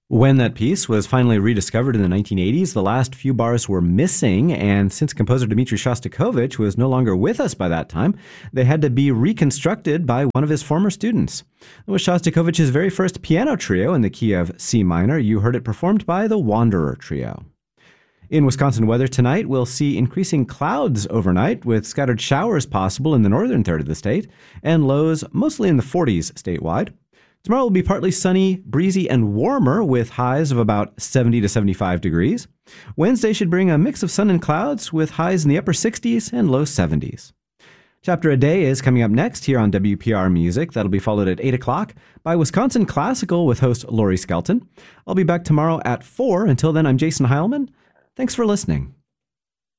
When that piece was finally rediscovered in the 1980s, the last few bars were missing, and since composer Dmitri Shostakovich was no longer with us by that time, they had to be reconstructed by one of his former students. It was Shostakovich's very first piano trio in the key of C minor. You heard it performed by the Wanderer Trio. In Wisconsin weather tonight, we'll see increasing clouds overnight with scattered showers possible in the northern third of the state and lows mostly in the 40s statewide. Tomorrow will be partly sunny, breezy, and warmer with highs of about 70 to 75 degrees. Wednesday should bring a mix of sun and clouds with highs in the upper 60s and low 70s. Chapter a Day is coming up next here on WPR Music. That'll be followed at 8 o'clock by Wisconsin Classical with host Lori Skelton. I'll be back tomorrow at 4. Until then, I'm Jason Heilman. Thanks for listening.